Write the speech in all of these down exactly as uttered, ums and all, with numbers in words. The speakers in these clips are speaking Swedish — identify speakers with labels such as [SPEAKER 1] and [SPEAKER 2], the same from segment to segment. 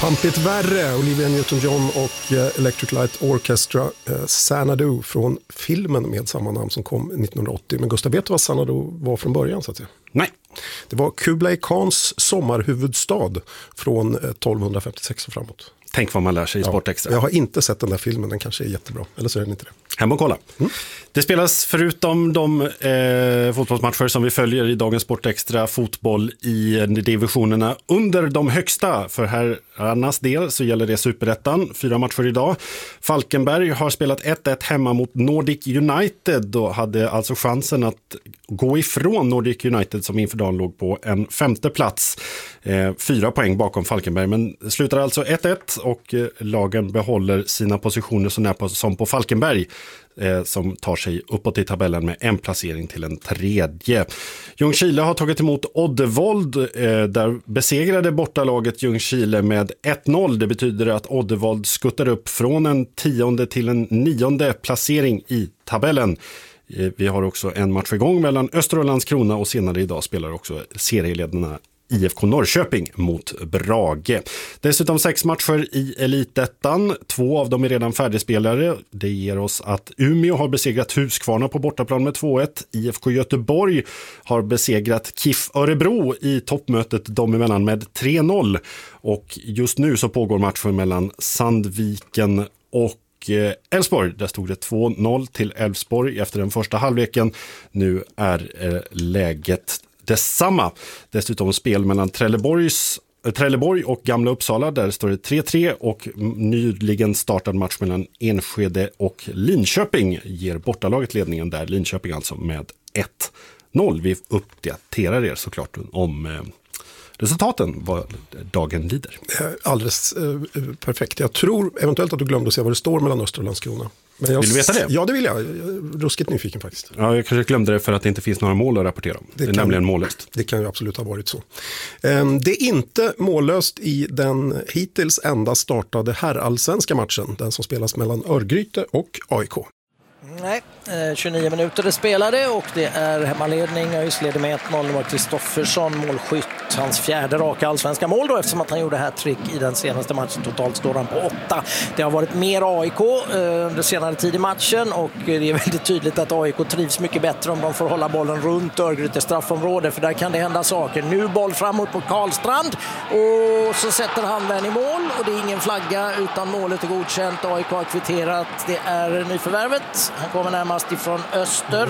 [SPEAKER 1] Pampigt värre, Olivia Newton-John och Electric Light Orchestra, eh, Xanadu från filmen med samma namn som kom nittonhundraåttio. Men Gustav, vet du vad Xanadu var från början så att säga?
[SPEAKER 2] Nej.
[SPEAKER 1] Det var Kublai Khans sommarhuvudstad från eh, tolvhundrafemtiosex och framåt.
[SPEAKER 2] Tänk vad man lär sig i Sportextra.
[SPEAKER 1] Jag har inte sett den där filmen, den kanske är jättebra. Eller så är den inte det.
[SPEAKER 2] Hem och kolla. Mm. Det spelas förutom de eh, fotbollsmatcher som vi följer i dagens Sportextra fotboll i divisionerna under de högsta. För herrarnas del så gäller det Superettan. Fyra matcher idag. Falkenberg har spelat ett ett hemma mot Nordic United och hade alltså chansen att gå ifrån Nordic United som inför dagen låg på en femte plats. Eh, fyra poäng bakom Falkenberg, men slutar alltså ett ett och eh, lagen behåller sina positioner så nära som på Falkenberg eh, som tar sig uppåt i tabellen med en placering till en tredje. Ljungskile har tagit emot Oddevold, eh, där besegrade bortalaget Ljungskile med ett noll. Det betyder att Oddevold skuttar upp från en tionde till en nionde placering i tabellen. Vi har också en match igång mellan Öster och Landskrona och senare idag spelar också serieledarna I F K Norrköping mot Brage. Dessutom sex matcher i Elitettan. Två av dem är redan färdigspelare. Det ger oss att Umeå har besegrat Huskvarna på bortaplan med två ett. I F K Göteborg har besegrat KIF Örebro i toppmötet dem emellan med tre noll. Och just nu så pågår matchen mellan Sandviken och Elfsborg. Där stod det två noll till Elfsborg efter den första halvleken. Nu är eh, läget detsamma. Dessutom spel mellan Trelleborgs, äh, Trelleborg och Gamla Uppsala. Där står det tre tre och nyligen startad match mellan Enskede och Linköping ger bortalaget ledningen där. Linköping alltså med ett noll. Vi uppdaterar er såklart om eh, resultaten, vad dagen lider.
[SPEAKER 1] Alldeles eh, perfekt. Jag tror eventuellt att du glömde att se vad det står mellan Öster och Landskrona. Men jag,
[SPEAKER 2] vill du veta det?
[SPEAKER 1] Ja, det vill jag. Jag är ruskigt nyfiken faktiskt.
[SPEAKER 2] Ja, jag kanske glömde det för att det inte finns några mål att rapportera om. Det, det är kan, nämligen mållöst.
[SPEAKER 1] Det kan ju absolut ha varit så. Um, det är inte mållöst i den hittills enda startade herrallsvenska matchen. Den som spelas mellan Örgryte och A I K.
[SPEAKER 3] Nej, tjugonio minuter det spelade och det är hemmaledning. ÖIS leder med ett noll. Det var Kristoffersson, målskytt. Hans fjärde raka allsvenska mål då, eftersom att han gjorde hat-trick i den senaste matchen. Totalt står han på åtta. Det har varit mer A I K under senare tid i matchen och det är väldigt tydligt att A I K trivs mycket bättre om de får hålla bollen runt Örgryte straffområde, för där kan det hända saker. Nu boll framåt på Karlstrand och så sätter han den i mål och det är ingen flagga utan målet är godkänt. A I K har kvitterat. Det är nyförvärvet. Han kommer närmast ifrån Öster.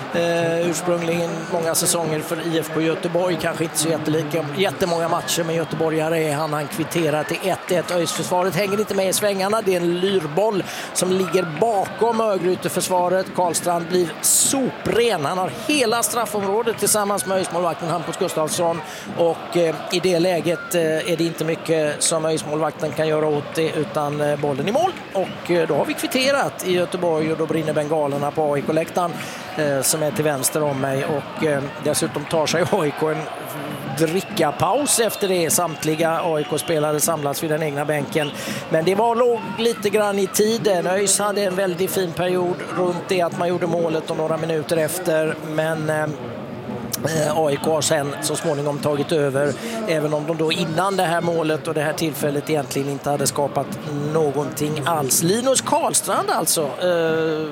[SPEAKER 3] Eh, ursprungligen många säsonger för I F K Göteborg. Kanske inte så jättelika, jättemånga matcher med göteborgare är han. Han kvitterar till ett ett. ÖIS-försvaret hänger inte med i svängarna. Det är en lyrboll som ligger bakom Örgryte-försvaret. Karlstrand blir sopren. Han har hela straffområdet tillsammans med ÖIS-målvakten Hampus Gustafsson. Och eh, i det läget eh, är det inte mycket som ÖIS-målvakten kan göra åt det utan eh, bollen i mål. Och eh, då har vi kvitterat i Göteborg och då brinner bengalerna på A I K-läktaren eh, som är till vänster om mig och eh, dessutom tar sig A I K en drickapaus efter det. Samtliga A I K-spelare samlas vid den egna bänken, men det var låg lite grann i tiden. ÖIS hade en väldigt fin period runt det att man gjorde målet och några minuter efter, men eh, A I K har sen så småningom tagit över, även om de då innan det här målet och det här tillfället egentligen inte hade skapat någonting alls. Linus Karlstrand alltså eh,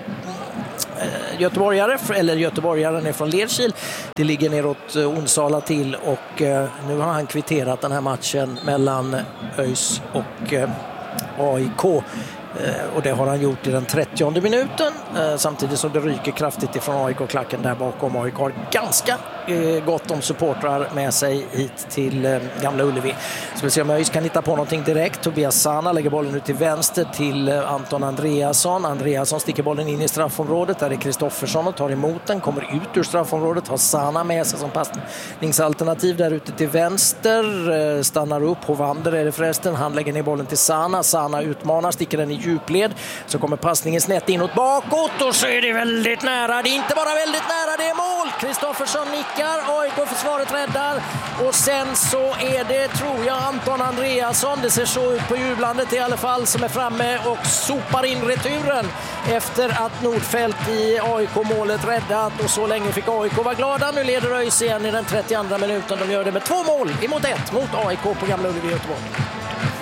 [SPEAKER 3] göteborgare, eller göteborgaren är från Lerkil. Det ligger neråt Onsala till och eh, nu har han kvitterat den här matchen mellan ÖIS och eh, A I K. Och det har han gjort i den trettionde minuten, samtidigt som det ryker kraftigt ifrån A I K-klacken där bakom. A I K har ganska gott om supportrar med sig hit till Gamla Ullevi. Så vi ser om ÖIS kan hitta på någonting direkt. Tobias Sana lägger bollen ut till vänster till Anton Andreasson. Andreasson sticker bollen in i straffområdet. Där är Kristoffersson och tar emot den. Kommer ut ur straffområdet. Har Sana med sig som passningsalternativ där ute till vänster. Stannar upp. Hovander är det förresten. Han lägger ner bollen till Sana. Sana utmanar, sticker den i djupled. Så kommer passningen snett inåt bakåt och så är det väldigt nära. Det är inte bara väldigt nära, det är mål. Kristoffersson nickar, A I K-försvaret räddar och sen så är det, tror jag, Anton Andreasson. Det ser så ut på jublandet i alla fall, som är framme och sopar in returen efter att Nordfeldt i A I K-målet räddat, och så länge fick A I K vara glada. Nu leder ÖIS igen i den trettioandra minuten. De gör det med två mål emot ett mot A I K på Gamla Ullevi i Göteborg.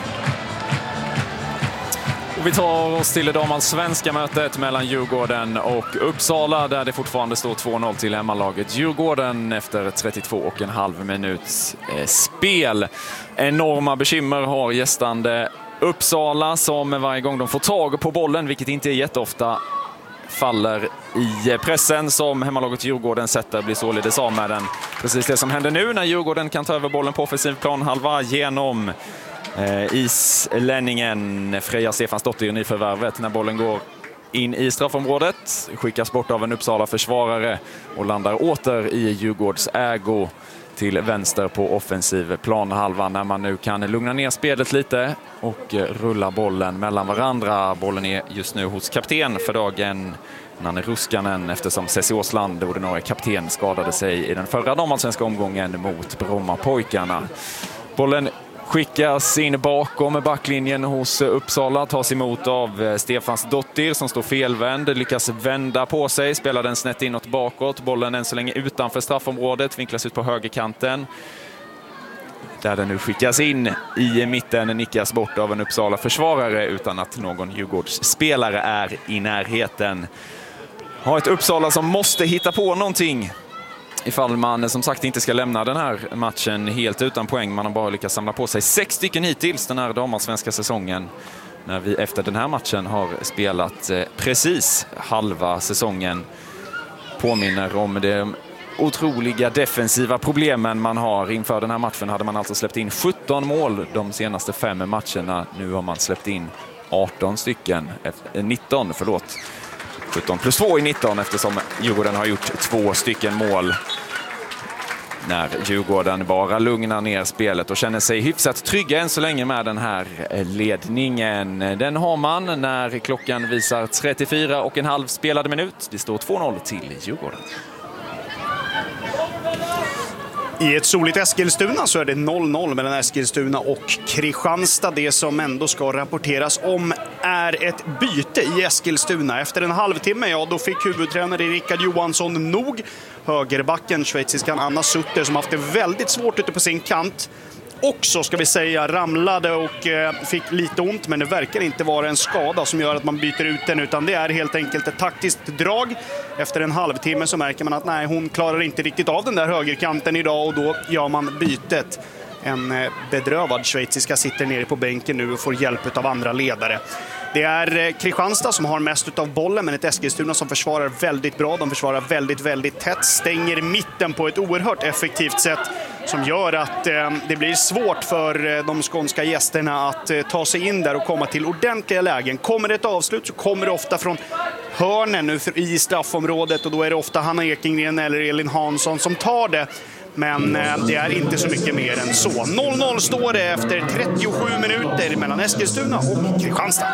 [SPEAKER 4] Och vi tar oss till det damallsvenska mötet mellan Djurgården och Uppsala där det fortfarande står två noll till hemmalaget Djurgården efter trettiotvå och en halv minuts eh, spel. Enorma bekymmer har gästande Uppsala som varje gång de får tag på bollen, vilket inte är jätteofta, faller i pressen som hemmalaget Djurgården sätter, blir således av med den. Precis det som händer nu när Djurgården kan ta över bollen på offensiv planhalva genom eh, islänningen Freja Stefansdottir i nyförvärvet. När bollen går in i straffområdet skickas bort av en Uppsala försvarare och landar åter i Djurgårds ägo till vänster på offensiv planhalva när man nu kan lugna ner spelet lite och rulla bollen mellan varandra. Bollen är just nu hos kapten för dagen, Nanne Ruskanen, eftersom Ceci Åsland, ordinarie kapten, skadade sig i den förra damallsvenska omgången mot Brommapojkarna. Bollen skickas in bakom backlinjen hos Uppsala, tas emot av Stefansdottir som står felvänd, lyckas vända på sig, spelar den snett inåt bakåt. Bollen än så länge utanför straffområdet, vinklas ut på högerkanten. Där den nu skickas in i mitten, nickas bort av en Uppsala försvarare utan att någon Djurgårdsspelare är i närheten. Har ett Uppsala som måste hitta på någonting ifall man som sagt inte ska lämna den här matchen helt utan poäng. Man har bara lyckats samla på sig sex stycken hittills den här damallsvenska säsongen. När vi efter den här matchen har spelat precis halva säsongen. Påminner om det otroliga defensiva problemen man har. Inför den här matchen hade man alltså släppt in sjutton mål de senaste fem matcherna. Nu har man släppt in arton stycken, nitton förlåt. sjutton plus två i nitton eftersom Djurgården har gjort två stycken mål. När Djurgården bara lugnar ner spelet och känner sig hyfsat trygga än så länge med den här ledningen. Den har man när klockan visar trettiofyra och en halv spelade minut. Det står två noll till Djurgården.
[SPEAKER 5] I ett soligt Eskilstuna så är det noll noll mellan Eskilstuna och Kristianstad. Det som ändå ska rapporteras om är ett byte i Eskilstuna. Efter en halvtimme, ja, då fick huvudtränare Rickard Johansson nog. Högerbacken, schweiziskan Anna Sutter, som haft det väldigt svårt ute på sin kant, också ska vi säga ramlade och eh, fick lite ont, men det verkar inte vara en skada som gör att man byter ut den, utan det är helt enkelt ett taktiskt drag. Efter en halvtimme så märker man att nej, hon klarar inte riktigt av den där högerkanten idag och då gör man bytet. En eh, bedrövad schweiziska sitter nere på bänken nu och får hjälp av andra ledare. Det är Kristianstad som har mest av bollen, men ett Eskilstuna som försvarar väldigt bra. De försvarar väldigt, väldigt tätt, stänger mitten på ett oerhört effektivt sätt som gör att eh, det blir svårt för eh, de skånska gästerna att eh, ta sig in där och komma till ordentliga lägen. Kommer det ett avslut så kommer det ofta från hörnen i straffområdet och då är det ofta Hanna Ekengren eller Elin Hansson som tar det. Men eh, det är inte så mycket mer än så. noll noll står det efter trettiosju minuter mellan Eskilstuna och Kristianstad.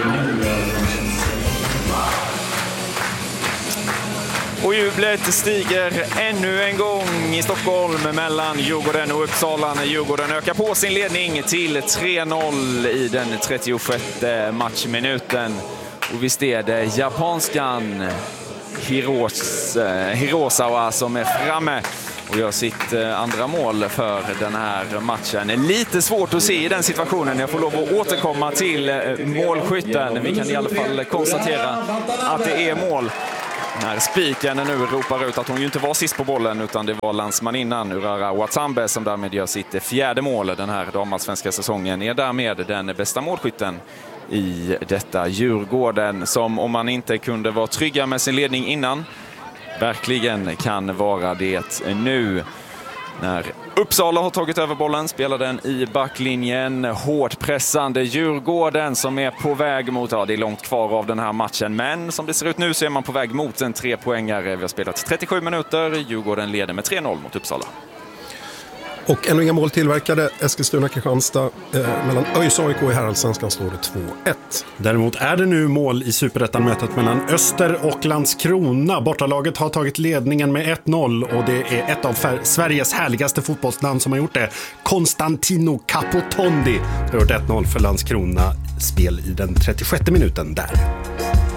[SPEAKER 4] Och jublet stiger ännu en gång i Stockholm mellan Djurgården och Uppsala när Djurgården ökar på sin ledning till tre noll i den trettiosjätte matchminuten. Och visst är det japanskan Hiros, Hirosawa som är framme och gör sitt andra mål för den här matchen. Lite svårt att se i den situationen. Jag får lov att återkomma till målskytten. Vi kan i alla fall konstatera att det är mål. När spiken nu ropar ut att hon ju inte var sist på bollen utan det var landsmaninnan Urara Watsambe som därmed gör sitt fjärde mål den här damallsvenska säsongen. Är därmed den bästa målskytten i detta Djurgården som, om man inte kunde vara trygga med sin ledning innan, verkligen kan vara det nu. När Uppsala har tagit över bollen spelar den i backlinjen. Hårt pressande Djurgården som är på väg mot, ja det är långt kvar av den här matchen, men som det ser ut nu så är man på väg mot en trepoängare. Vi har spelat trettiosju minuter, Djurgården leder med tre noll mot Uppsala.
[SPEAKER 1] Och ännu inga mål tillverkade. Eskilstuna-Kristianstad eh, mellan ÖIS A I K i herrallsvenskan står det två ett.
[SPEAKER 2] Däremot är det nu mål i superettan-mötet mellan Öster och Landskrona. Bortalaget har tagit ledningen med ett noll och det är ett av Sveriges härligaste fotbollsnamn som har gjort det. Konstantino Capotondi har gjort ett noll för Landskrona. Spel i den trettiosjätte minuten där.